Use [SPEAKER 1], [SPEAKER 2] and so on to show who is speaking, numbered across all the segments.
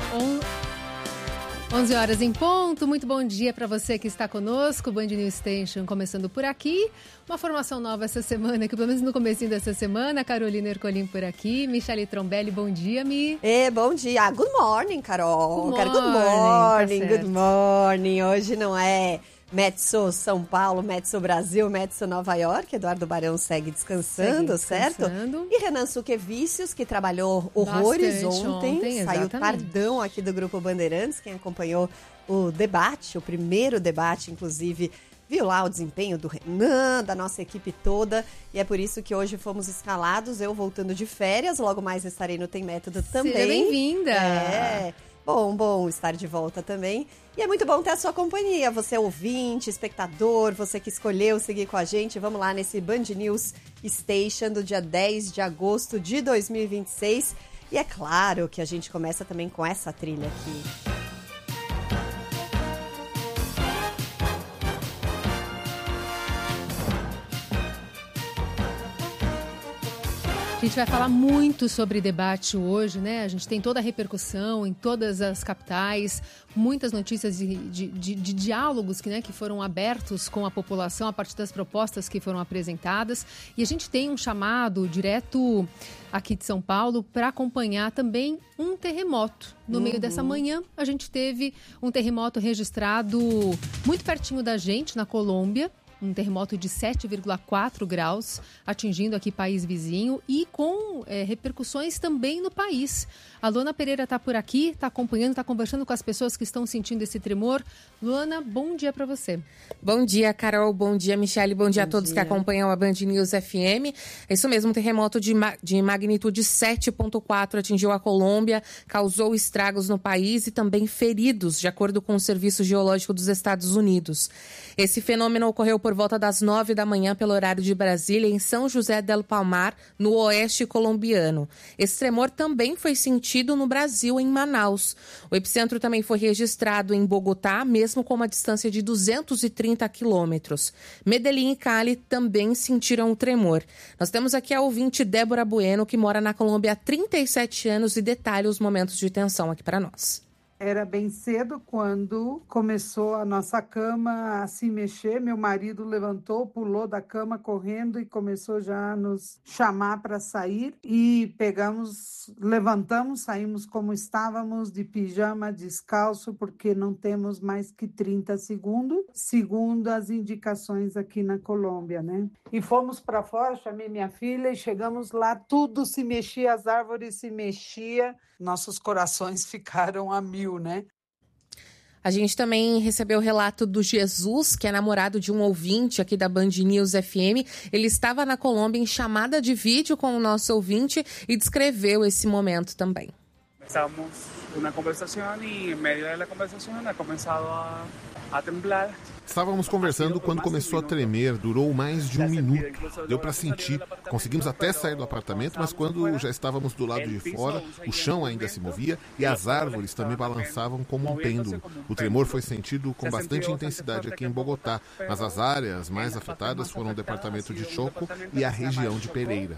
[SPEAKER 1] 11 horas em ponto, muito bom dia para você que está conosco, Band News Station começando por aqui, uma formação nova essa semana, que pelo menos no comecinho dessa semana, Carolina Ercolim por aqui, Michele Trombelli, bom dia, Mi.
[SPEAKER 2] Bom dia, good morning, Carol.
[SPEAKER 1] Good
[SPEAKER 2] Good
[SPEAKER 1] morning,
[SPEAKER 2] morning, good morning, hoje não é Metso São Paulo, Metso Brasil, Metso Nova York, Eduardo Barão segue descansando, certo? E Renan Suquevicius, que trabalhou horrores ontem, saiu tardão aqui do Grupo Bandeirantes, quem acompanhou o debate, o primeiro debate, inclusive, viu lá o desempenho do Renan, da nossa equipe toda, e é por isso que hoje fomos escalados, eu voltando de férias, logo mais estarei no Tem Método também.
[SPEAKER 1] Seja bem-vinda!
[SPEAKER 2] Bom estar de volta também. E é muito bom ter a sua companhia, você ouvinte, espectador, você que escolheu seguir com a gente. Vamos lá nesse Band News Station do dia 10 de agosto de 2026. E é claro que a gente começa também com essa trilha aqui.
[SPEAKER 1] A gente vai falar muito sobre debate hoje, né? A gente tem toda a repercussão em todas as capitais, muitas notícias de diálogos que foram abertos com a população a partir das propostas que foram apresentadas. E a gente tem um chamado direto aqui de São Paulo para acompanhar também um terremoto. No meio dessa manhã, a gente teve um terremoto registrado muito pertinho da gente, na Colômbia. Um terremoto de 7,4 graus, atingindo aqui país vizinho e com repercussões também no país. A Luana Pereira está por aqui, está acompanhando, está conversando com as pessoas que estão sentindo esse tremor. Luana, bom dia para você.
[SPEAKER 3] Bom dia, Carol. Bom dia, Michele. Bom dia a todos que acompanham a Band News FM. É isso mesmo, um terremoto de magnitude 7,4 atingiu a Colômbia, causou estragos no país e também feridos, de acordo com o Serviço Geológico dos Estados Unidos. Esse fenômeno ocorreu por volta das 9 da manhã, pelo horário de Brasília, em São José del Palmar, no oeste colombiano. Esse tremor também foi sentido no Brasil, em Manaus. O epicentro também foi registrado em Bogotá, mesmo com uma distância de 230 quilômetros. Medellín e Cali também sentiram o tremor. Nós temos aqui a ouvinte Débora Bueno, que mora na Colômbia há 37 anos e detalha os momentos de tensão aqui para nós.
[SPEAKER 4] Era bem cedo quando começou a nossa cama a se mexer. Meu marido levantou, pulou da cama correndo e começou já a nos chamar para sair. E levantamos, saímos como estávamos, de pijama, descalço, porque não temos mais que 30 segundos, segundo as indicações aqui na Colômbia, né? E fomos para fora, chamei minha filha e chegamos lá, tudo se mexia, as árvores se mexiam, nossos corações ficaram a mil, né?
[SPEAKER 3] A gente também recebeu o relato do Jesus, que é namorado de um ouvinte aqui da Band News FM. Ele estava na Colômbia em chamada de vídeo com o nosso ouvinte e descreveu esse momento também.
[SPEAKER 5] Estávamos numa conversação e, em meio da conversação, ha começado a temblar.
[SPEAKER 6] Estávamos conversando quando começou a tremer, durou mais de um minuto. Deu para sentir. Conseguimos até sair do apartamento, mas quando já estávamos do lado de fora, o chão ainda se movia e as árvores também balançavam como um pêndulo. O tremor foi sentido com bastante intensidade aqui em Bogotá, mas as áreas mais afetadas foram o departamento de Choco e a região de Pereira.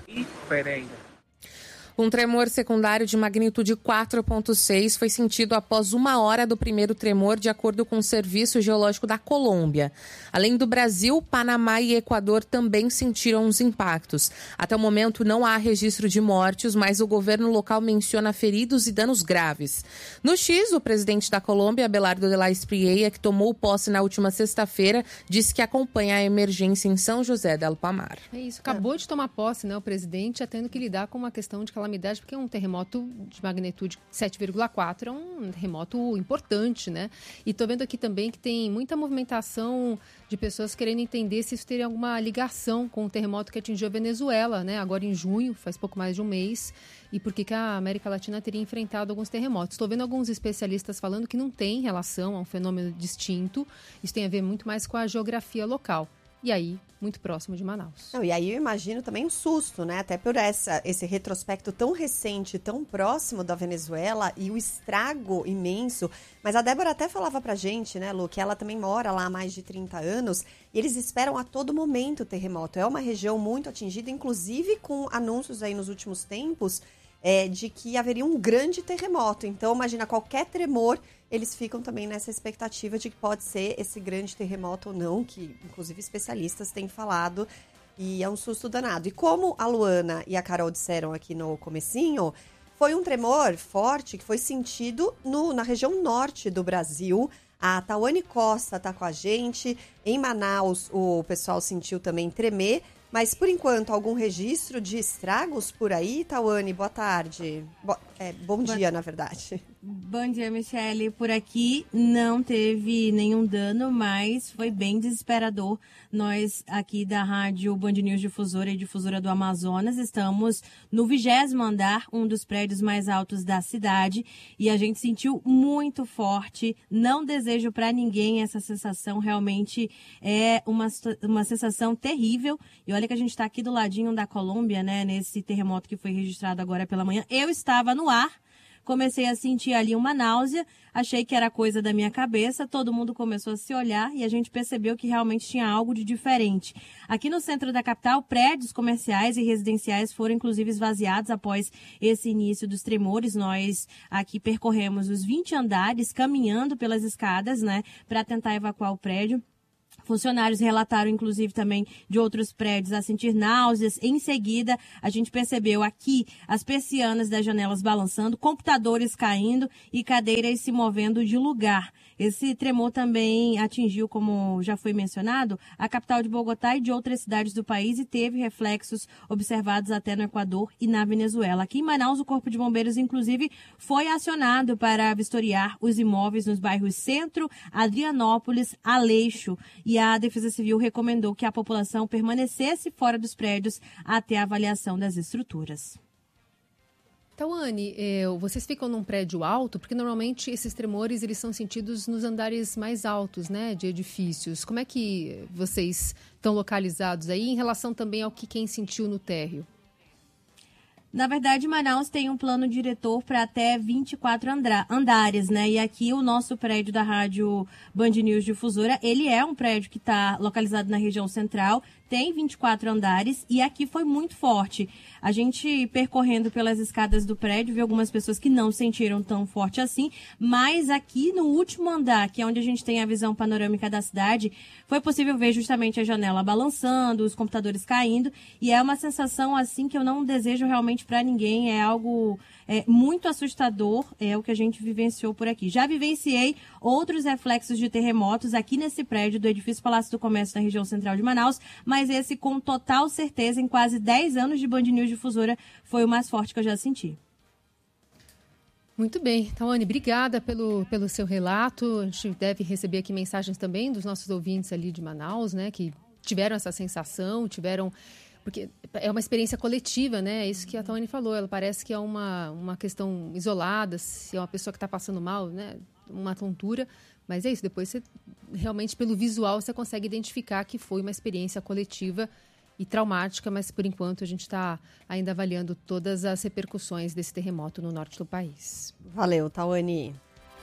[SPEAKER 3] Um tremor secundário de magnitude 4,6 foi sentido após 1 hora do primeiro tremor, de acordo com o Serviço Geológico da Colômbia. Além do Brasil, Panamá e Equador também sentiram os impactos. Até o momento não há registro de mortes, mas o governo local menciona feridos e danos graves. No X, o presidente da Colômbia, Abelardo de la Espriella, que tomou posse na última sexta-feira, disse que acompanha a emergência em São José del Palmar.
[SPEAKER 1] É isso, acabou de tomar posse, né? O presidente tendo que lidar com uma questão de calamidade, porque um terremoto de magnitude 7,4 é um terremoto importante, né? E tô vendo aqui também que tem muita movimentação de pessoas querendo entender se isso teria alguma ligação com o terremoto que atingiu a Venezuela, né? Agora em junho, faz pouco mais de um mês, e por que a América Latina teria enfrentado alguns terremotos. Estou vendo alguns especialistas falando que não tem relação a um fenômeno distinto, isso tem a ver muito mais com a geografia local. E aí, muito próximo de Manaus.
[SPEAKER 2] Não, e aí eu imagino também um susto, né? Até por esse retrospecto tão recente, tão próximo da Venezuela e o estrago imenso. Mas a Débora até falava pra gente, né, Lu, que ela também mora lá há mais de 30 anos e eles esperam a todo momento o terremoto. É uma região muito atingida, inclusive com anúncios aí nos últimos tempos de que haveria um grande terremoto. Então, imagina, qualquer tremor, eles ficam também nessa expectativa de que pode ser esse grande terremoto ou não, que inclusive especialistas têm falado, e é um susto danado. E como a Luana e a Carol disseram aqui no comecinho, foi um tremor forte que foi sentido na região norte do Brasil. A Tawane Costa está com a gente. Em Manaus, o pessoal sentiu também tremer. Mas, por enquanto, algum registro de estragos por aí? Tawane, boa tarde. Bom dia, na verdade.
[SPEAKER 7] Bom dia, Michele. Por aqui não teve nenhum dano, mas foi bem desesperador. Nós, aqui da Rádio Band News Difusora e Difusora do Amazonas, estamos no 20º andar, um dos prédios mais altos da cidade, e a gente sentiu muito forte. Não desejo para ninguém essa sensação, realmente é uma sensação terrível. E olha que a gente está aqui do ladinho da Colômbia, né, nesse terremoto que foi registrado agora pela manhã. Eu estava no ar, comecei a sentir ali uma náusea, achei que era coisa da minha cabeça, todo mundo começou a se olhar e a gente percebeu que realmente tinha algo de diferente. Aqui no centro da capital, prédios comerciais e residenciais foram inclusive esvaziados após esse início dos tremores. Nós aqui percorremos os 20 andares, caminhando pelas escadas, né, para tentar evacuar o prédio. Funcionários relataram, inclusive, também de outros prédios a sentir náuseas. Em seguida, a gente percebeu aqui as persianas das janelas balançando, computadores caindo e cadeiras se movendo de lugar. Esse tremor também atingiu, como já foi mencionado, a capital de Bogotá e de outras cidades do país e teve reflexos observados até no Equador e na Venezuela. Aqui em Manaus, o Corpo de Bombeiros, inclusive, foi acionado para vistoriar os imóveis nos bairros Centro, Adrianópolis, Aleixo. E a Defesa Civil recomendou que a população permanecesse fora dos prédios até a avaliação das estruturas.
[SPEAKER 1] Tawane, vocês ficam num prédio alto, porque normalmente esses tremores eles são sentidos nos andares mais altos, né, de edifícios. Como é que vocês estão localizados aí em relação também ao que quem sentiu no térreo?
[SPEAKER 7] Na verdade, Manaus tem um plano diretor para até 24 andares, né? E aqui o nosso prédio da Rádio Band News Difusora, ele é um prédio que está localizado na região central, tem 24 andares e aqui foi muito forte. A gente percorrendo pelas escadas do prédio, viu algumas pessoas que não sentiram tão forte assim, mas aqui no último andar, que é onde a gente tem a visão panorâmica da cidade, foi possível ver justamente a janela balançando, os computadores caindo, e é uma sensação assim que eu não desejo realmente para ninguém, é algo muito assustador, é o que a gente vivenciou por aqui. Já vivenciei outros reflexos de terremotos aqui nesse prédio do edifício Palácio do Comércio na região central de Manaus, mas esse com total certeza, em quase 10 anos de Band News Difusora, foi o mais forte que eu já senti.
[SPEAKER 1] Muito bem. Tawane, obrigada pelo seu relato. A gente deve receber aqui mensagens também dos nossos ouvintes ali de Manaus, né, que tiveram essa sensação, porque é uma experiência coletiva, né? É isso que a Tawane falou. Ela parece que é uma questão isolada, se é uma pessoa que está passando mal, né? Uma tontura. Mas é isso, depois você, realmente, pelo visual, você consegue identificar que foi uma experiência coletiva e traumática, mas, por enquanto, a gente está ainda avaliando todas as repercussões desse terremoto no norte do país.
[SPEAKER 2] Valeu, Tawane.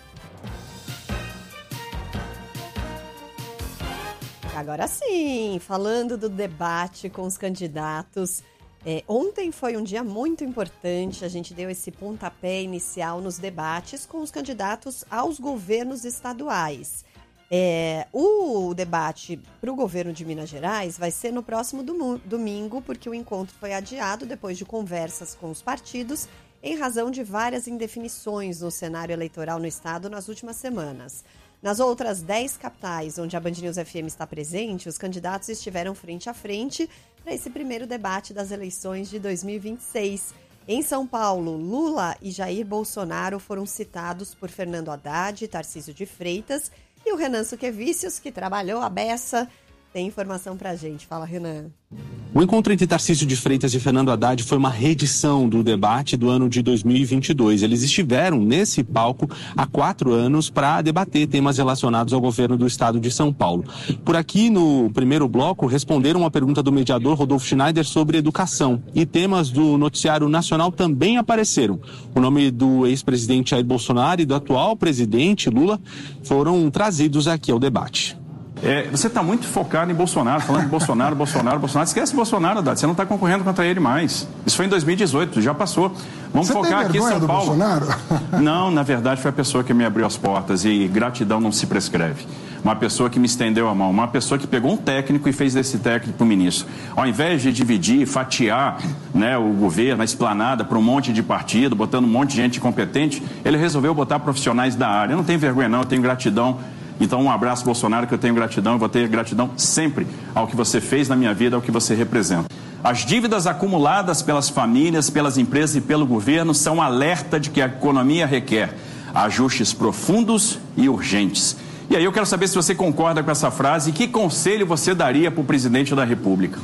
[SPEAKER 2] Agora sim, falando do debate com os candidatos, ontem foi um dia muito importante, a gente deu esse pontapé inicial nos debates com os candidatos aos governos estaduais. O debate para o governo de Minas Gerais vai ser no próximo domingo, porque o encontro foi adiado depois de conversas com os partidos, em razão de várias indefinições no cenário eleitoral no estado nas últimas semanas. Nas outras 10 capitais onde a Band News FM está presente, os candidatos estiveram frente a frente para esse primeiro debate das eleições de 2026. Em São Paulo, Lula e Jair Bolsonaro foram citados por Fernando Haddad e Tarcísio de Freitas, e o Renan Suquevicius, que trabalhou a beça, tem informação pra gente. Fala, Renan.
[SPEAKER 8] O encontro entre Tarcísio de Freitas e Fernando Haddad foi uma reedição do debate do ano de 2022. Eles estiveram nesse palco há 4 anos para debater temas relacionados ao governo do estado de São Paulo. Por aqui, no primeiro bloco, responderam a pergunta do mediador Rodolfo Schneider sobre educação. E temas do noticiário nacional também apareceram. O nome do ex-presidente Jair Bolsonaro e do atual presidente Lula foram trazidos aqui ao debate.
[SPEAKER 9] Você está muito focado em Bolsonaro, falando de Bolsonaro. Esquece Bolsonaro, Haddad. Você não está concorrendo contra ele mais. Isso foi em 2018, já passou. Vamos focar aqui em São Paulo.
[SPEAKER 10] Bolsonaro?
[SPEAKER 9] Não, na verdade foi a pessoa que me abriu as portas e gratidão não se prescreve. Uma pessoa que me estendeu a mão, uma pessoa que pegou um técnico e fez desse técnico ministro. Ao invés de dividir, fatiar, né, o governo, a esplanada para um monte de partido, botando um monte de gente incompetente, ele resolveu botar profissionais da área. Eu não tenho vergonha não, eu tenho gratidão. Então, um abraço, Bolsonaro, que eu tenho gratidão, eu vou ter gratidão sempre ao que você fez na minha vida, ao que você representa. As dívidas acumuladas pelas famílias, pelas empresas e pelo governo são um alerta de que a economia requer ajustes profundos e urgentes. E aí eu quero saber se você concorda com essa frase e que conselho você daria para o presidente da República?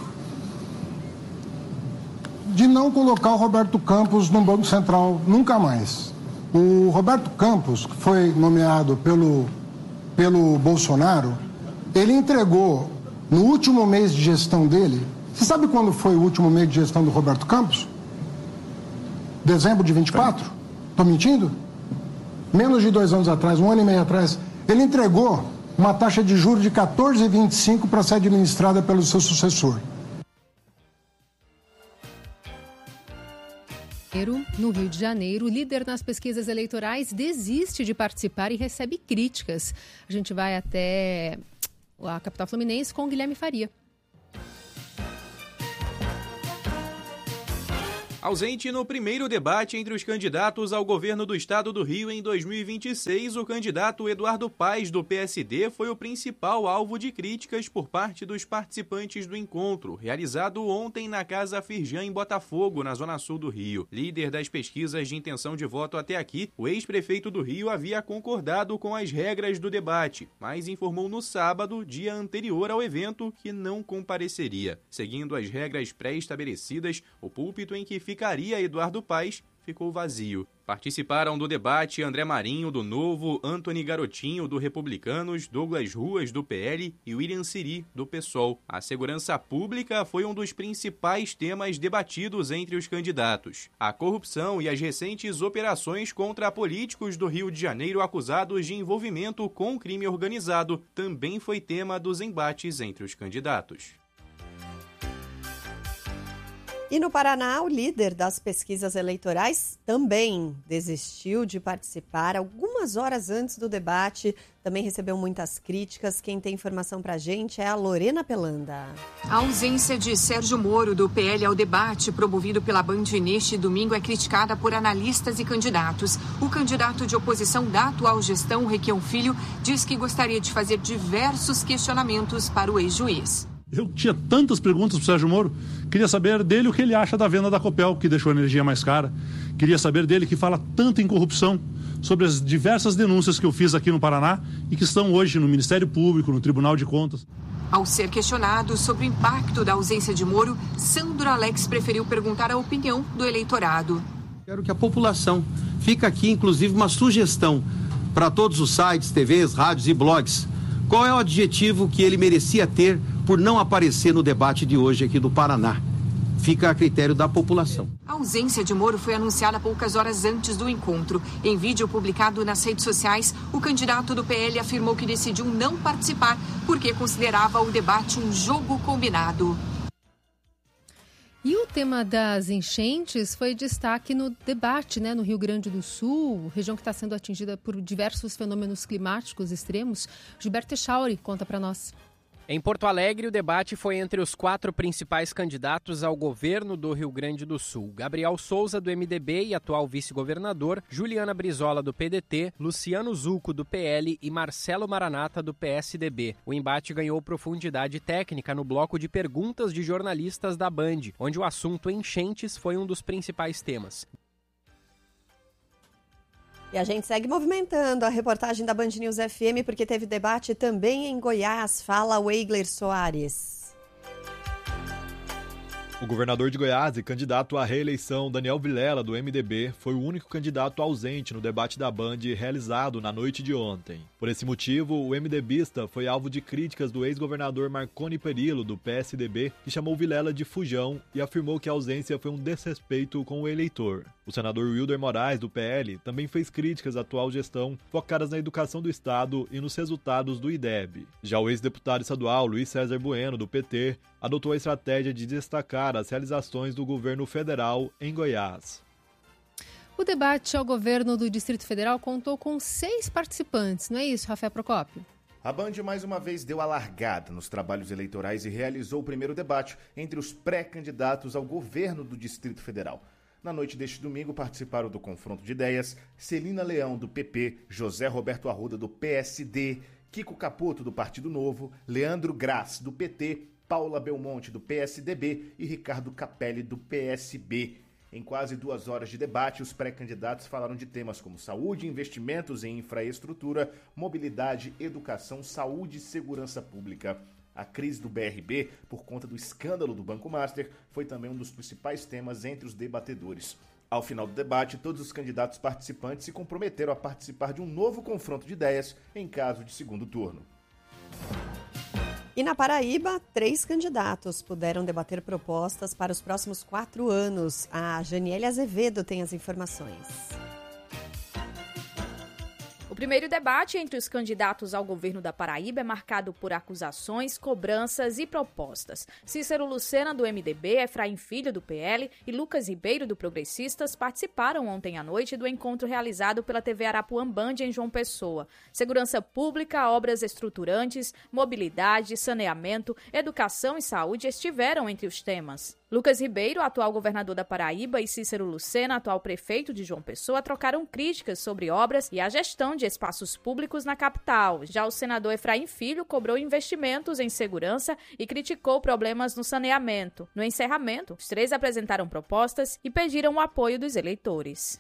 [SPEAKER 10] De não colocar o Roberto Campos no Banco Central nunca mais. O Roberto Campos, que foi nomeado pelo Bolsonaro, ele entregou no último mês de gestão dele. Você sabe quando foi o último mês de gestão do Roberto Campos? Dezembro de 24? Estou mentindo? Menos de 2 anos atrás, 1 ano e meio atrás, ele entregou uma taxa de juros de 14,25 para ser administrada pelo seu sucessor.
[SPEAKER 1] No Rio de Janeiro, o líder nas pesquisas eleitorais desiste de participar e recebe críticas. A gente vai até a capital fluminense com Guilherme Faria.
[SPEAKER 11] Ausente no primeiro debate entre os candidatos ao governo do estado do Rio em 2026, o candidato Eduardo Paes, do PSD, foi o principal alvo de críticas por parte dos participantes do encontro, realizado ontem na Casa Firjan, em Botafogo, na zona sul do Rio. Líder das pesquisas de intenção de voto até aqui, o ex-prefeito do Rio havia concordado com as regras do debate, mas informou no sábado, dia anterior ao evento, que não compareceria. Seguindo as regras pré-estabelecidas, o púlpito em que ficaria Eduardo Paes ficou vazio. Participaram do debate André Marinho, do Novo, Antony Garotinho, do Republicanos, Douglas Ruas, do PL e William Siri, do PSOL. A segurança pública foi um dos principais temas debatidos entre os candidatos. A corrupção e as recentes operações contra políticos do Rio de Janeiro acusados de envolvimento com crime organizado também foi tema dos embates entre os candidatos.
[SPEAKER 2] E no Paraná, o líder das pesquisas eleitorais também desistiu de participar algumas horas antes do debate. Também recebeu muitas críticas. Quem tem informação pra gente é a Lorena Pelanda.
[SPEAKER 12] A ausência de Sérgio Moro, do PL, ao debate promovido pela Band neste domingo é criticada por analistas e candidatos. O candidato de oposição da atual gestão, Requião Filho, diz que gostaria de fazer diversos questionamentos para o ex-juiz.
[SPEAKER 13] Eu tinha tantas perguntas para o Sérgio Moro. Queria saber dele o que ele acha da venda da Copel, que deixou a energia mais cara. Queria saber dele, que fala tanto em corrupção, sobre as diversas denúncias que eu fiz aqui no Paraná e que estão hoje no Ministério Público, no Tribunal de Contas.
[SPEAKER 12] Ao ser questionado sobre o impacto da ausência de Moro, Sandro Alex preferiu perguntar a opinião do eleitorado.
[SPEAKER 14] Quero que a população, fica aqui inclusive uma sugestão para todos os sites, TVs, rádios e blogs. Qual é o adjetivo que ele merecia ter por não aparecer no debate de hoje aqui do Paraná? Fica a critério da população.
[SPEAKER 12] A ausência de Moro foi anunciada poucas horas antes do encontro. Em vídeo publicado nas redes sociais, o candidato do PL afirmou que decidiu não participar porque considerava o debate um jogo combinado.
[SPEAKER 1] E o tema das enchentes foi destaque no debate, no Rio Grande do Sul, região que está sendo atingida por diversos fenômenos climáticos extremos. Gilberto Echauri conta para nós.
[SPEAKER 15] Em Porto Alegre, o debate foi entre os 4 principais candidatos ao governo do Rio Grande do Sul. Gabriel Souza, do MDB e atual vice-governador, Juliana Brizola, do PDT, Luciano Zucco, do PL e Marcelo Maranata, do PSDB. O embate ganhou profundidade técnica no bloco de perguntas de jornalistas da Band, onde o assunto enchentes foi um dos principais temas.
[SPEAKER 2] E a gente segue movimentando a reportagem da Band News FM, porque teve debate também em Goiás. Fala, Weigler Soares.
[SPEAKER 16] O governador de Goiás e candidato à reeleição Daniel Vilela, do MDB, foi o único candidato ausente no debate da Band realizado na noite de ontem. Por esse motivo, o MDBista foi alvo de críticas do ex-governador Marconi Perillo, do PSDB, que chamou Vilela de fujão e afirmou que a ausência foi um desrespeito com o eleitor. O senador Wilder Moraes, do PL, também fez críticas à atual gestão, focadas na educação do Estado e nos resultados do IDEB. Já o ex-deputado estadual Luiz César Bueno, do PT, adotou a estratégia de destacar as realizações do governo federal em Goiás.
[SPEAKER 1] O debate ao governo do Distrito Federal contou com 6 participantes, não é isso, Rafael Procópio?
[SPEAKER 17] A Band mais uma vez deu a largada nos trabalhos eleitorais e realizou o primeiro debate entre os pré-candidatos ao governo do Distrito Federal. Na noite deste domingo participaram do confronto de ideias Celina Leão, do PP, José Roberto Arruda, do PSD, Kiko Caputo, do Partido Novo, Leandro Graz, do PT, Paula Belmonte, do PSDB e Ricardo Capelli, do PSB. Em quase 2 horas de debate, os pré-candidatos falaram de temas como saúde, investimentos em infraestrutura, mobilidade, educação, saúde e segurança pública. A crise do BRB, por conta do escândalo do Banco Master, foi também um dos principais temas entre os debatedores. Ao final do debate, todos os candidatos participantes se comprometeram a participar de um novo confronto de ideias em caso de segundo turno.
[SPEAKER 2] E na Paraíba, 3 candidatos puderam debater propostas para os próximos 4 anos. A Janiele Azevedo tem as informações.
[SPEAKER 18] O primeiro debate entre os candidatos ao governo da Paraíba é marcado por acusações, cobranças e propostas. Cícero Lucena, do MDB, Efraim Filho, do PL e Lucas Ribeiro, do Progressistas, participaram ontem à noite do encontro realizado pela TV Arapuã Band em João Pessoa. Segurança pública, obras estruturantes, mobilidade, saneamento, educação e saúde estiveram entre os temas. Lucas Ribeiro, atual governador da Paraíba, e Cícero Lucena, atual prefeito de João Pessoa, trocaram críticas sobre obras e a gestão de espaços públicos na capital. Já o senador Efraim Filho cobrou investimentos em segurança e criticou problemas no saneamento. No encerramento, os 3 apresentaram propostas e pediram o apoio dos eleitores.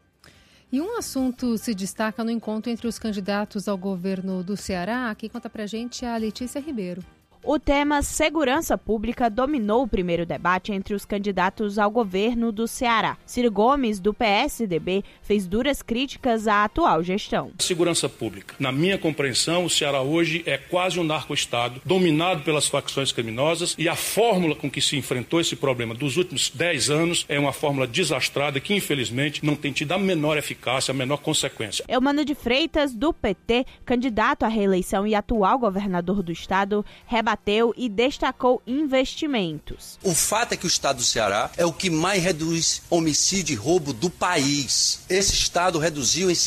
[SPEAKER 1] E um assunto se destaca no encontro entre os candidatos ao governo do Ceará. Quem conta pra gente é a Letícia Ribeiro.
[SPEAKER 19] O tema segurança pública dominou o primeiro debate entre os candidatos ao governo do Ceará. Ciro Gomes, do PSDB, fez duras críticas à atual gestão.
[SPEAKER 20] Segurança pública. Na minha compreensão, o Ceará hoje é quase um narco-estado, dominado pelas facções criminosas, e a fórmula com que se enfrentou esse problema dos últimos 10 anos é uma fórmula desastrada que, infelizmente, não tem tido a menor eficácia, a menor consequência.
[SPEAKER 19] Eumano de Freitas, do PT, candidato à reeleição e atual governador do estado, rebateu e destacou investimentos.
[SPEAKER 21] O fato é que o estado do Ceará é o que mais reduz homicídio e roubo do país. Esse estado reduziu em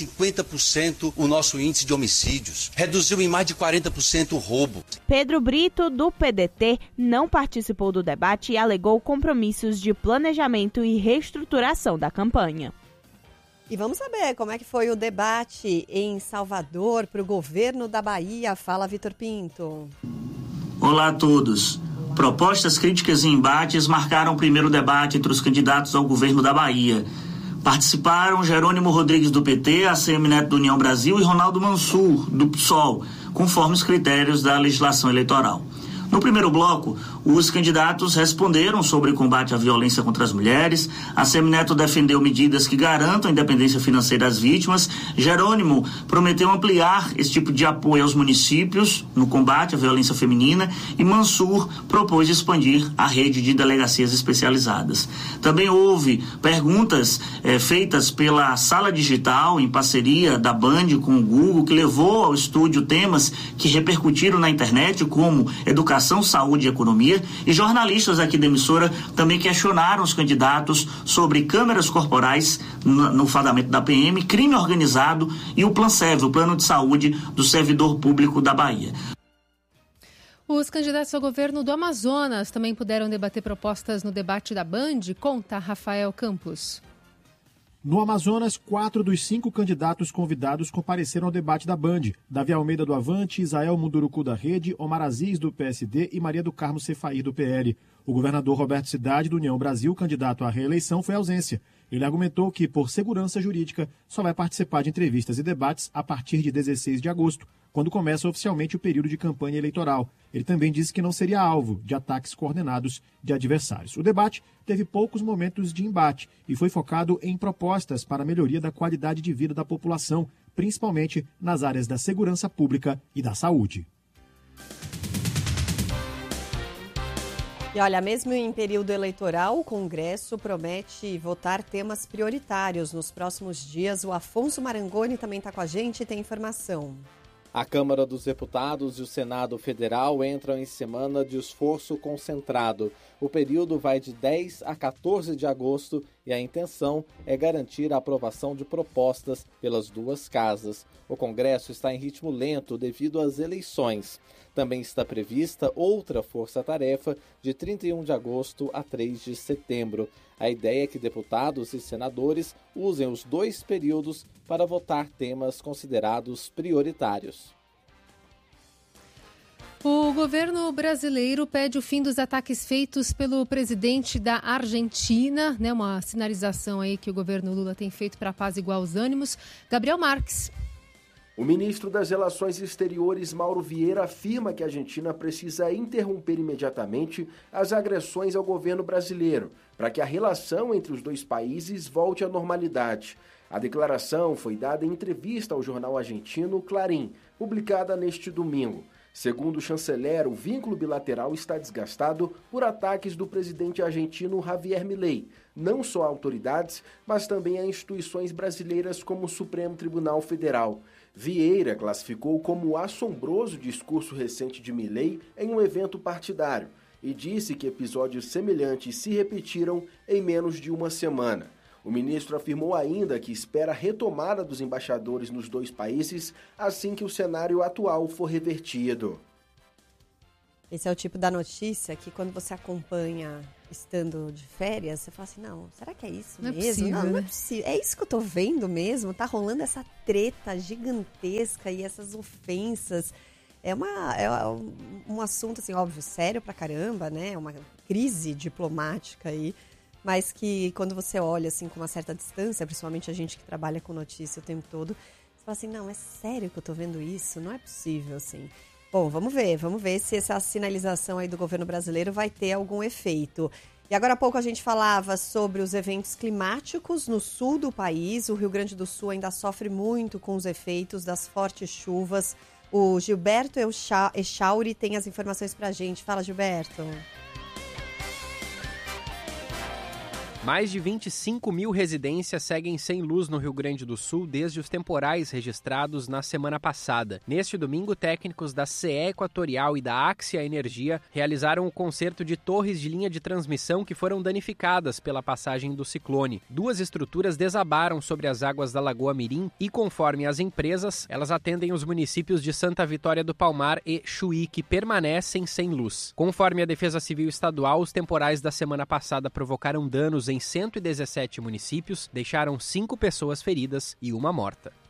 [SPEAKER 21] 50% o nosso índice de homicídios, reduziu em mais de 40% o roubo.
[SPEAKER 19] Pedro Brito, do PDT, não participou do debate e alegou compromissos de planejamento e reestruturação da campanha.
[SPEAKER 2] E vamos saber como é que foi o debate em Salvador para o governo da Bahia. Fala, Vitor Pinto.
[SPEAKER 22] Olá a todos. Propostas, críticas e embates marcaram o primeiro debate entre os candidatos ao governo da Bahia. Participaram Jerônimo Rodrigues, do PT, ACM Neto, do União Brasil, e Ronaldo Mansur, do PSOL, conforme os critérios da legislação eleitoral. No primeiro bloco, os candidatos responderam sobre o combate à violência contra as mulheres. A Semineto defendeu medidas que garantam a independência financeira das vítimas. Jerônimo prometeu ampliar esse tipo de apoio aos municípios no combate à violência feminina. E Mansur propôs expandir a rede de delegacias especializadas. Também houve perguntas feitas pela Sala Digital, em parceria da Band com o Google, que levou ao estúdio temas que repercutiram na internet, como educação, saúde e economia, e jornalistas aqui da emissora também questionaram os candidatos sobre câmeras corporais no fardamento da PM, crime organizado e o PLANSEV, o Plano de Saúde do Servidor Público da Bahia.
[SPEAKER 1] Os candidatos ao governo do Amazonas também puderam debater propostas no debate da Band. Conta Rafael Campos.
[SPEAKER 23] No Amazonas, 4 dos 5 candidatos convidados compareceram ao debate da Band. Davi Almeida, do Avante, Isael Munduruku, da Rede, Omar Aziz, do PSD e Maria do Carmo Cefair, do PL. O governador Roberto Cidade, do União Brasil, candidato à reeleição, foi ausência. Ele argumentou que, por segurança jurídica, só vai participar de entrevistas e debates a partir de 16 de agosto, quando começa oficialmente o período de campanha eleitoral. Ele também disse que não seria alvo de ataques coordenados de adversários. O debate teve poucos momentos de embate e foi focado em propostas para a melhoria da qualidade de vida da população, principalmente nas áreas da segurança pública e da saúde.
[SPEAKER 2] E olha, mesmo em período eleitoral, o Congresso promete votar temas prioritários nos próximos dias. O Afonso Marangoni também está com a gente e tem informação.
[SPEAKER 4] A Câmara dos Deputados e o Senado Federal entram em semana de esforço concentrado. O período vai de 10 a 14 de agosto e a intenção é garantir a aprovação de propostas pelas duas casas. O Congresso está em ritmo lento devido às eleições. Também está prevista outra força-tarefa de 31 de agosto a 3 de setembro. A ideia é que deputados e senadores usem os dois períodos para votar temas considerados prioritários.
[SPEAKER 1] O governo brasileiro pede o fim dos ataques feitos pelo presidente da Argentina, né? Uma sinalização aí que o governo Lula tem feito para apaziguar os ânimos. Gabriel Marques.
[SPEAKER 5] O ministro das Relações Exteriores, Mauro Vieira, afirma que a Argentina precisa interromper imediatamente as agressões ao governo brasileiro, para que a relação entre os dois países volte à normalidade. A declaração foi dada em entrevista ao jornal argentino Clarín, publicada neste domingo. Segundo o chanceler, o vínculo bilateral está desgastado por ataques do presidente argentino Javier Milei, não só a autoridades, mas também a instituições brasileiras como o Supremo Tribunal Federal. Vieira classificou como assombroso o discurso recente de Milei em um evento partidário e disse que episódios semelhantes se repetiram em menos de uma semana. O ministro afirmou ainda que espera a retomada dos embaixadores nos dois países assim que o cenário atual for revertido.
[SPEAKER 2] Esse é o tipo da notícia que quando você acompanha estando de férias, você fala assim, não, será que é isso
[SPEAKER 1] não
[SPEAKER 2] mesmo?
[SPEAKER 1] É possível,
[SPEAKER 2] não
[SPEAKER 1] né?
[SPEAKER 2] é possível. É isso que eu tô vendo mesmo? Tá rolando essa treta gigantesca e essas ofensas. É um assunto, assim, óbvio, sério pra caramba, né? Uma crise diplomática aí. Mas que quando você olha assim com uma certa distância, principalmente a gente que trabalha com notícia o tempo todo, você fala assim, não, é sério que eu tô vendo isso? Não é possível, assim. Bom, vamos ver se essa sinalização aí do governo brasileiro vai ter algum efeito. E agora há pouco a gente falava sobre os eventos climáticos no sul do país. O Rio Grande do Sul ainda sofre muito com os efeitos das fortes chuvas. O Gilberto Echauri tem as informações pra gente. Fala, Gilberto.
[SPEAKER 15] Mais de 25 mil residências seguem sem luz no Rio Grande do Sul desde os temporais registrados na semana passada. Neste domingo, técnicos da CE Equatorial e da Axia Energia realizaram o conserto de torres de linha de transmissão que foram danificadas pela passagem do ciclone. 2 estruturas desabaram sobre as águas da Lagoa Mirim e, conforme as empresas, elas atendem os municípios de Santa Vitória do Palmar e Chuí, que permanecem sem luz. Conforme a Defesa Civil Estadual, os temporais da semana passada provocaram danos em 117 municípios, deixaram 5 pessoas feridas e 1 morta.